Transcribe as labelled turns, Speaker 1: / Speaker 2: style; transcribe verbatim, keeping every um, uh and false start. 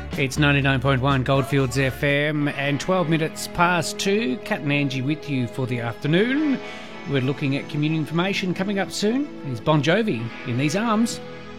Speaker 1: It's ninety-nine point one Goldfields F M and twelve minutes past two. Kat and Angie with you for the afternoon. We're looking at community information. Coming up soon is Bon Jovi, In These Arms.